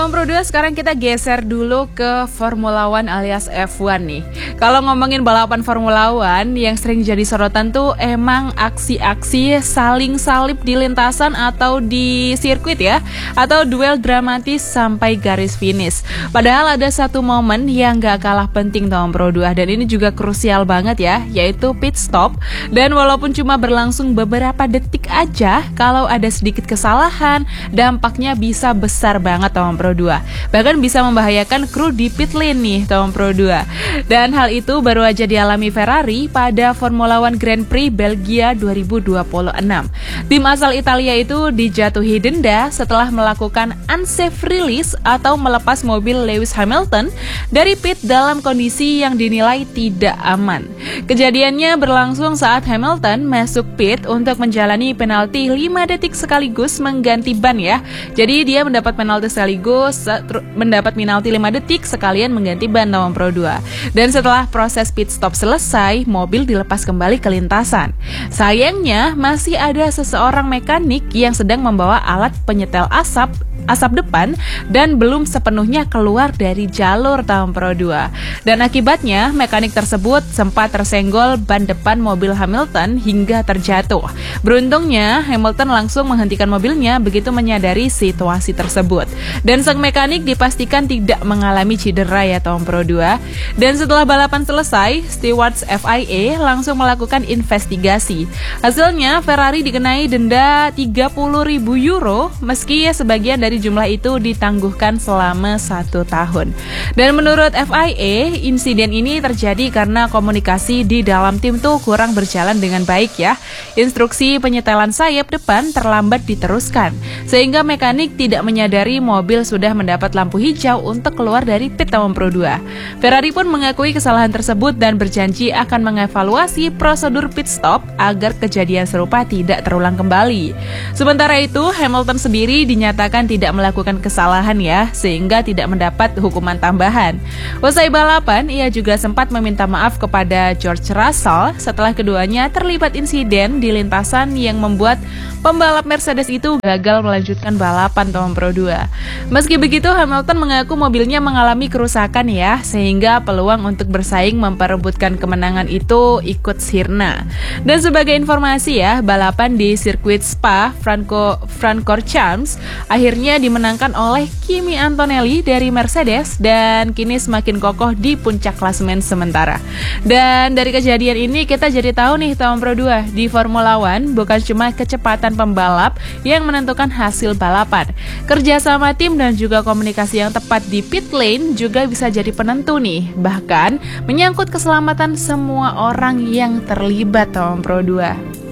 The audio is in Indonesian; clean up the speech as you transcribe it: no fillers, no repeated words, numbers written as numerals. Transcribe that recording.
teman Pro 2, sekarang kita geser dulu ke Formula One alias F1 nih. Kalau ngomongin balapan Formula One, yang sering jadi sorotan tuh emang aksi-aksi saling salip di lintasan atau di sirkuit ya, atau duel dramatis sampai garis finish. Padahal ada satu momen yang gak kalah penting teman Pro 2, dan ini juga krusial banget ya, yaitu pit stop. Dan walaupun cuma berlangsung beberapa detik aja, kalau ada sedikit kesalahan, dampaknya bisa besar banget teman Pro 2. Bahkan bisa membahayakan kru di pit lane nih teman Pro 2. Dan hal itu baru aja dialami Ferrari pada Formula One Grand Prix Belgia 2026. Tim asal Italia itu dijatuhi denda setelah melakukan unsafe release atau melepas mobil Lewis Hamilton dari pit dalam kondisi yang dinilai tidak aman. Kejadiannya berlangsung saat Hamilton masuk pit untuk menjalani penalti 5 detik sekaligus mengganti ban ya. Jadi dia mendapat penalti sekaligus mendapat penalti 5 detik sekalian mengganti ban teman Pro 2. Dan setelah proses pit stop selesai, mobil dilepas kembali ke lintasan. Sayangnya masih ada seseorang mekanik yang sedang membawa alat penyetel asap depan dan belum sepenuhnya keluar dari jalur tahun Pro 2. Dan akibatnya mekanik tersebut sempat tersenggol ban depan mobil Hamilton hingga terjatuh. Beruntungnya Hamilton langsung menghentikan mobilnya begitu menyadari situasi tersebut. Dan sang mekanik dipastikan tidak mengalami cedera ya tahun Pro 2. Dan setelah balapan selesai, stewards FIA langsung melakukan investigasi. Hasilnya Ferrari dikenai denda 30.000 euro meski sebagian dari jumlah itu ditangguhkan selama 1 tahun. Dan menurut FIA, insiden ini terjadi karena komunikasi di dalam tim tuh kurang berjalan dengan baik ya. Instruksi penyetelan sayap depan terlambat diteruskan, sehingga mekanik tidak menyadari mobil sudah mendapat lampu hijau untuk keluar dari pit tahun Pro 2. Ferrari pun mengakui kesalahan tersebut dan berjanji akan mengevaluasi prosedur pit stop agar kejadian serupa tidak terulang kembali. Sementara itu, Hamilton sendiri dinyatakan tidak melakukan kesalahan ya, sehingga tidak mendapat hukuman tambahan. Usai balapan, ia juga sempat meminta maaf kepada George Russell setelah keduanya terlibat insiden di lintasan yang membuat pembalap Mercedes itu gagal melanjutkan balapan tahun Pro 2. Meski begitu, Hamilton mengaku mobilnya mengalami kerusakan ya, sehingga peluang untuk bersaing memperebutkan kemenangan itu ikut sirna. Dan sebagai informasi ya, balapan di sirkuit Spa Francorchamps akhirnya dimenangkan oleh Kimi Antonelli dari Mercedes dan kini semakin kokoh di puncak klasemen sementara. Dan dari kejadian ini kita jadi tahu nih tahun Pro 2, di Formula One bukan cuma kecepatan pembalap yang menentukan hasil balapan. Kerjasama tim dan juga komunikasi yang tepat di pit lane juga bisa jadi penentu nih. Bahkan menyangkut keselamatan semua orang yang terlibat tahun Pro 2.